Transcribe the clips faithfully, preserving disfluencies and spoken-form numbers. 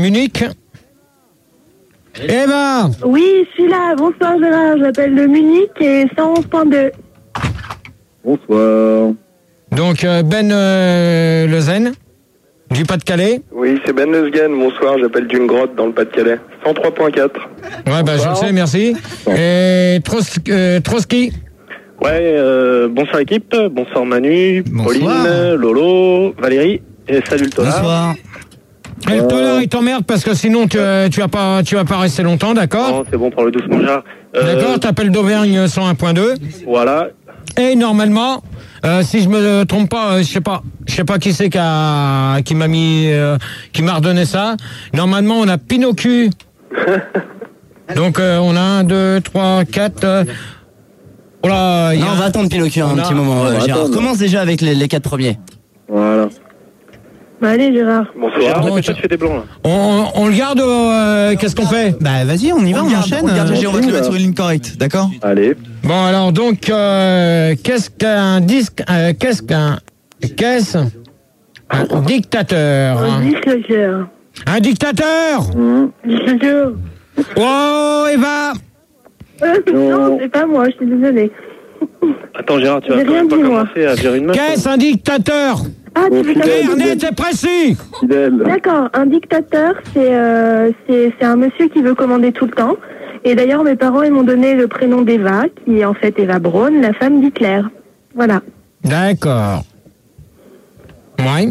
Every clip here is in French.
Munich. Eva. Oui, je suis là. Bonsoir Gérard, j'appelle de Munich et cent onze point deux. Bonsoir. Donc euh, Ben euh, Lezen, du Pas-de-Calais. Oui, c'est Ben Lezgen, bonsoir, j'appelle d'une grotte dans le Pas-de-Calais. cent trois point quatre. Ouais, bah je le sais, merci. Et Tros, euh, Trotsky. Ouais, euh, bonsoir équipe, bonsoir Manu, Bonsoir. Pauline, Lolo, Valérie, et salut le Tola. Bonsoir. Et le tolard, il t'emmerde parce que sinon tu, euh, tu vas pas, tu vas pas rester longtemps, d'accord? Non, c'est bon, parle doucement, Gérard. Euh, D'accord, t'appelles d'Auvergne cent un point deux. Voilà. Et normalement, euh, si je me trompe pas, euh, je sais pas, je sais pas qui c'est qui a, qui m'a mis, euh, qui m'a redonné ça. Normalement, on a Pinocchio. Donc euh, on a un, deux, trois, quatre. Euh, oh là, il y Non, a on va attendre Pinocchio un on a- petit moment. on euh, va Gérard, attendre. commence déjà avec les, les quatre premiers. Voilà. Bah allez Gérard. Bonsoir. Gérard, bon, répète, tu- tu fais des blancs là. on, on le garde. euh, Qu'est-ce qu'on fait? Bah vas-y, on y va, on, garde, enchaîne. on garde le euh, G, on va te le là. mettre sur une ligne correcte, d'accord? Allez. Bon alors donc, euh, qu'est-ce qu'un disque, euh, qu'est-ce qu'un, qu'est-ce un dictateur? Un Hein. dictateur. Un dictateur? Mmh. Dictateur. Oh, Eva. Euh, Non. non, c'est pas moi, je suis désolée. Attends Gérard, tu vas J'ai quand rien même pas dit, moi. commencer à virer une meuf. Qu'est-ce un dictateur? Ah, tu veux Clair, savoir? net et précis. Fidèle. D'accord, un dictateur, c'est euh, c'est c'est un monsieur qui veut commander tout le temps. Et d'ailleurs, mes parents, ils m'ont donné le prénom d'Eva, qui est en fait Eva Braun, la femme d'Hitler. Voilà. D'accord. Ouais.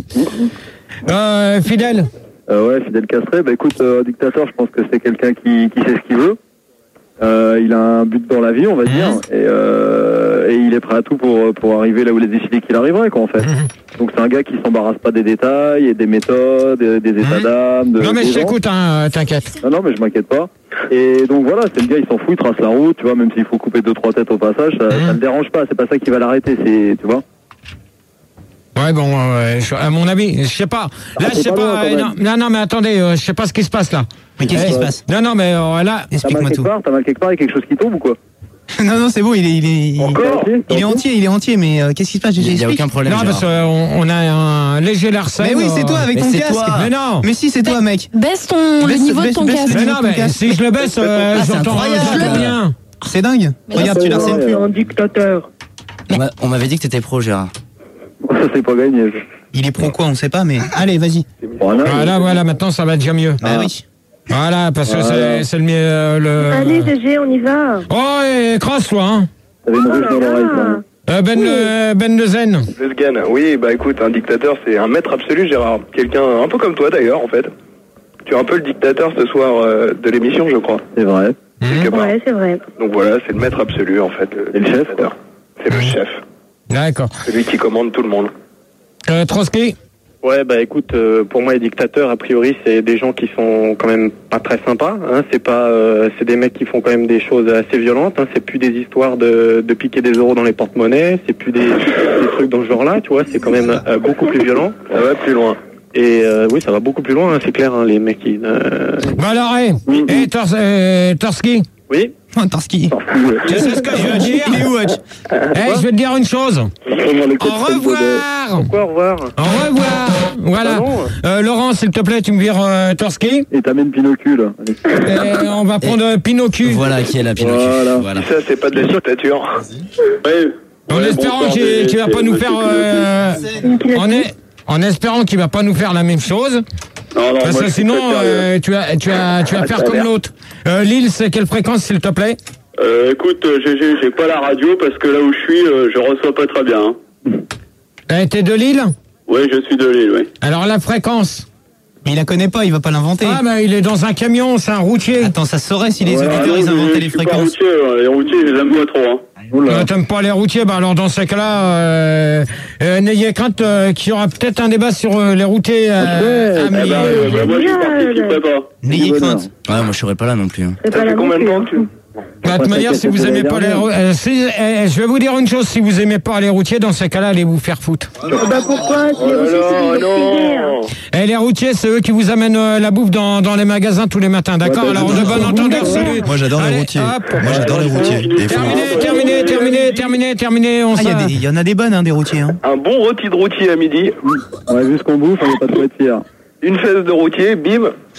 Euh, fidèle. Euh, ouais, Fidel Castré. Bah écoute, euh, un dictateur, je pense que c'est quelqu'un qui, qui sait ce qu'il veut. Euh, il a un but dans la vie, on va dire, et, euh, et il est prêt à tout pour, pour arriver là où il a décidé qu'il arriverait, quoi, en fait. Donc c'est un gars qui s'embarrasse pas des détails, et des méthodes, des, des états d'âme. De, Non mais des je gens. t'écoute, hein, t'inquiète. Non, non, mais je m'inquiète pas. Et donc voilà, c'est le gars, il s'en fout, il trace la route, tu vois, même s'il faut couper deux, trois têtes au passage, ça, ça le dérange pas, c'est pas ça qui va l'arrêter, c'est, tu vois. Ouais bon, euh, je- à mon avis, je sais pas. Là, je c'est sais pas pas. loin, quand euh, même. non, non, non, mais attendez, euh, je sais pas ce qui se passe là. Mais qu'est-ce qui Eh, se passe? Non, non, mais euh, là, T'as mal Explique-moi quelque tout. part, t'as mal quelque part, il y a quelque chose qui tombe ou quoi? Non, non, c'est bon, il est, il est, il, Encore il est entier, il est entier, mais euh, qu'est-ce qui se passe? Il n'y a Explique. aucun problème. non, parce Gérard. qu'on on a un léger larcin. Mais oui, c'est toi avec Mais ton c'est casque. toi. Mais non. Mais si, c'est toi, mec. Baisse ton, le Baisse- niveau baisse- de ton baisse casque. le Mais niveau non, de ton mais casque. si je le baisse, euh, Ah, c'est j'entends incroyable. j'entends rien. C'est dingue. Regarde, tu la sais plus. Un dictateur. On m'a- On m'avait dit que t'étais pro, Gérard. Ça, c'est pas gagné. Il est pro quoi, on sait pas, mais allez, vas-y. Voilà. Voilà, voilà, maintenant ça va déjà mieux. Bah oui. Voilà, parce que Voilà. c'est c'est le mieux. euh, le... Allez, G G, on y va. Oh, et crosse toi, hein. T'avais une Oh ruche là dans l'oreille, ça. là. Euh, ben, euh, ben de Zen. Lezgen, oui, bah écoute, un dictateur, c'est un maître absolu, Gérard. Quelqu'un, un peu comme toi d'ailleurs, en fait. Tu es un peu le dictateur ce soir euh, de l'émission, je crois. C'est vrai. Quelque part. Ouais, c'est vrai. Donc voilà, c'est le maître absolu, en fait. Le, Et le chef, dictateur. C'est le chef. D'accord. Celui qui commande tout le monde. Euh, Trotsky. Ouais, bah écoute, euh, pour moi les dictateurs, a priori, c'est des gens qui sont quand même pas très sympas. Hein, c'est pas, euh, c'est des mecs qui font quand même des choses assez violentes. Hein, c'est plus des histoires de, de piquer des euros dans les porte-monnaies. C'est plus des, des trucs dans ce genre-là, tu vois. C'est quand même euh, beaucoup plus violent. Ça va plus loin. Et euh, oui, ça va beaucoup plus loin. Hein, c'est clair, hein, les mecs qui. Euh... Bah alors, hé, hé, Tors- euh, Torsky. Oui. Oh, Tarski. Tu sais ce que je veux dire? Il est où, Watch? Eh, je vais te dire une chose. Au revoir. Pourquoi au revoir? Au revoir. Voilà. Ah non. Euh, Laurent, s'il te plaît, tu me vires euh, Torsky. Et t'amènes Pinocchio, là. Allez. Et on va prendre euh, Pinocchio. Voilà qui est la Pinocchio. Voilà. Voilà. Ça, c'est pas de la dictature. Ouais. En Ouais, espérant bonsoir, qu'il c'est- qu'il va c'est pas nous monsieur faire. euh, en, est- en espérant qu'il va pas nous faire la même chose. Non, non, Parce moi, que je suis sinon, très sérieux. euh, tu vas, tu vas, tu vas Ah, faire ça a comme l'air. l'autre. Euh, Lille, c'est quelle fréquence, s'il te plaît? Euh, écoute, euh, G G, j'ai pas la radio parce que là où je suis, euh, je reçois pas très bien. Hein. Eh, T'es de Lille? Oui, je suis de Lille, oui. Alors la fréquence? Mais il la connaît pas, il va pas l'inventer. Ah, bah il est dans un camion, c'est un routier. Attends, ça se saurait si les Ouais, auditeurs ils je- inventaient je les suis pas fréquences. routier, euh, les routiers, je les aime pas trop. Hein. Euh, T'aimes pas les routiers? Bah alors dans ces cas-là, euh, euh, n'ayez crainte euh, qu'il y aura peut-être un débat sur euh, les routiers euh, Ouais, à Eh mi- ben, euh, bah, moi, je participerai pas. N'ayez crainte. Ouais, moi je serais pas là non plus. hein. C'est Ça pas fait la combien de temps que tu... De toute manière, si vous aimez pas les rou- euh, si, euh, je vais vous dire une chose, si vous aimez pas les routiers, dans ces cas-là, allez vous faire foutre. Bah pourquoi? C'est Oh là aussi là, c'est non. Et les routiers, c'est eux qui vous amènent euh, la bouffe dans, dans les magasins tous les matins, d'accord? Ouais, bah, Alors de bon entendeur, salut. Moi j'adore les Allez, routiers. hop. Moi j'adore les routiers. Des fois. Terminé, terminé, terminé, terminé, terminé, on Ah, il y, a s'en- des- il y en a des bonnes, hein, des routiers. Hein. Un bon rôti de routier à midi. Ouais, vu ce qu'on bouffe, on est pas trop être fiers. Une fesse de routier, bim.